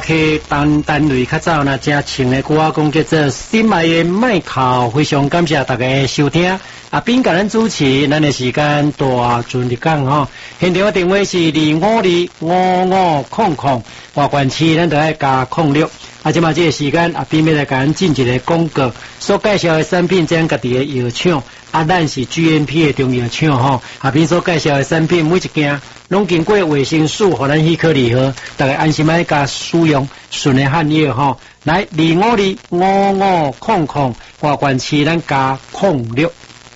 K 单位较早那正唱的歌啊，讲叫做《心爱的麦考》，非常感谢大家收听。阿斌甲咱主持，咱的时间大尽力讲吼。现场的电话是25255500，外关区咱就爱加06。啊，即马这个时间，阿斌要来甲咱进一个广告，所介绍的产品，咱家己的药厂，啊，咱是 GMP 的中药厂吼。阿斌所介绍的产品，每一件拢经过卫生署，互咱许可立好，大家安心爱加使用，顺利汉药吼。来25255500，外关区咱加06。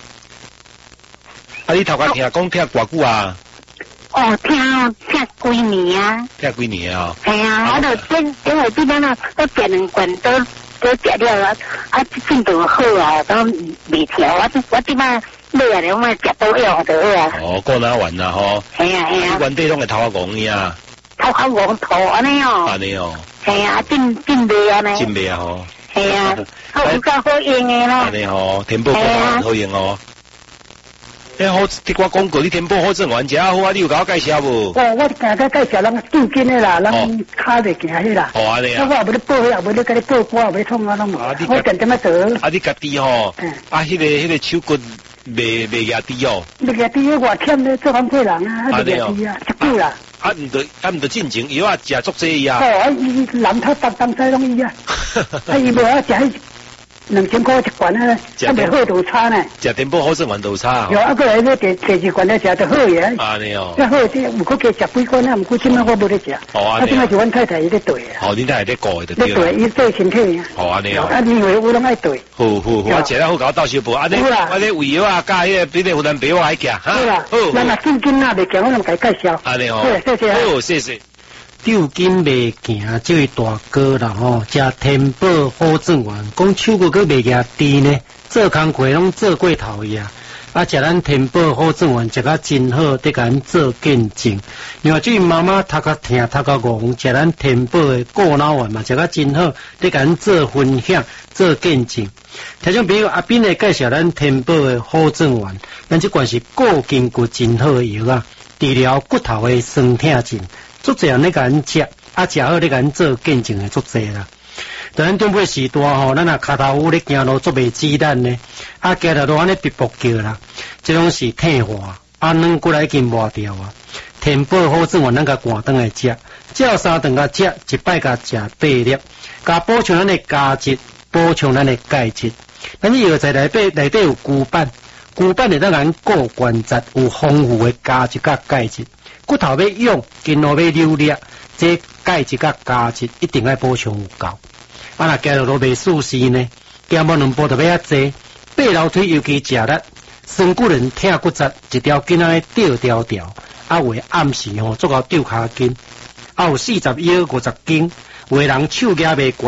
啊！你头壳听讲听偌久啊？ 哦，听几年啊？ 听几年啊？ 系啊，我就因为这边啊，我食两罐都食了啊，进度好啊，都未调。我这摆买啊，我食多药就好啊。 哦，过哪完啦吼？ 系啊系啊。 原地拢会头壳戆呀？ 头壳戆头安尼哦。 安尼哦。 系啊，进未安尼。 进未啊吼？ 系啊，好比较好用的啦。 安尼吼，天宝果然好用哦。好，听我广告，你天宝好正玩家好啊！你有甲我介绍无？ 哦，我甲介绍人最近的啦，人卡袂行迄啦。 哦，安尼啊。 我无咧报迄，无咧甲你报歌，袂创啊拢无。我点点啊做。 啊，你家己吼？啊，迄个手骨袂压低哦。袂压低，我欠咧做工课人啊，袂压低啊，一久啦。 啊，毋得进前药啊，食足济伊啊。 哦，啊，伊人头东西拢伊啊。啊，伊无啊食迄。2000块一罐啊，啊袂好就差呢。 食天宝好生丸就差。 有啊，过来咧第二罐咧食就好嘢。 安尼哦。 啊好，这有过加食几罐啊，毋过今仔我无咧食。 哦安尼。 啊，今仔是阮太太伊咧对啊。 哦，恁太太咧顾的就对。 咧对，伊对身体啊。 哦安尼哦。 啊，因为有拢爱对。 好，我食了好搞到小补，安尼我咧胃药啊，加迄个比咧湖南白我还行哈。 好啦，咱若进京啊袂行，我拢甲伊介绍。 安尼哦。 谢谢。 好，谢谢。 丢金袂行，这位大哥啦吼，食天宝好转丸，讲手骨佫袂压低呢，做工课拢做过头呀。啊，食咱天宝好转丸，食甲真好，得甲咱做见证。另外，这位妈妈头壳疼、头壳戆，食咱天宝的过脑丸嘛，食甲真好，得甲咱做分享、做见证。听众朋友，阿斌来介绍咱天宝的好转丸，咱这款是固筋骨真好的药啊，治疗骨头的酸痛症。足侪人咧甲咱食，啊食好咧甲咱做见证的足侪啦。但咱中尾时代吼，咱若骹头有咧行路足袂子弹呢，啊行到都安尼直扑叫啦，这种是退化，啊软骨来已经磨掉啊。天宝好转丸咱甲寒顿来食，照3顿甲食，一摆甲食8粒，甲补充咱的钾质，补充咱的钙质。咱这药材内底有骨板，骨板会当咱固关节，有丰富的钾质甲钙质。骨头要用，筋络要溜力，这钙质甲钾质一定要补充有够。啊，若行路都袂舒适呢，行无2步就要坐，爬楼梯尤其食力，酸骨人疼骨折，一条筋仔吊条条，啊为暗时吼，足够吊骹筋，啊有40腰50斤，有人手举袂悬。